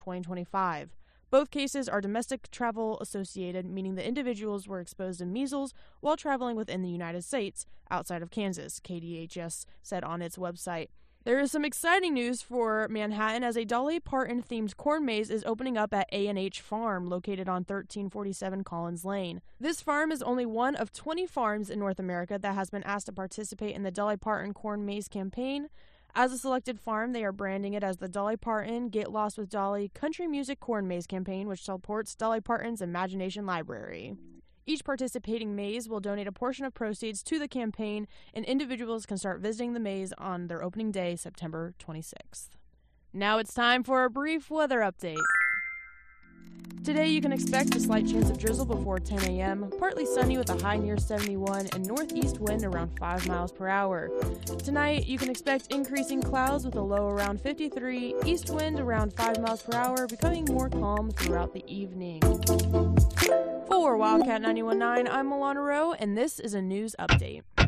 2025. Both cases are domestic travel associated, meaning the individuals were exposed to measles while traveling within the United States, outside of Kansas, KDHS said on its website. There is some exciting news for Manhattan as a Dolly Parton-themed corn maze is opening up at A&H Farm, located on 1347 Collins Lane. This farm is only one of 20 farms in North America that has been asked to participate in the Dolly Parton Corn Maze campaign. As a selected farm, they are branding it as the Dolly Parton Get Lost with Dolly Country Music Corn Maze campaign, which supports Dolly Parton's Imagination Library. Each participating maze will donate a portion of proceeds to the campaign, and individuals can start visiting the maze on their opening day, September 26th. Now it's time for a brief weather update. Today you can expect a slight chance of drizzle before 10 a.m., partly sunny with a high near 71 and northeast wind around 5 miles per hour. Tonight you can expect increasing clouds with a low around 53, east wind around 5 miles per hour, becoming more calm throughout the evening. For Wildcat 91.9, I'm Milana Rowe, and this is a news update.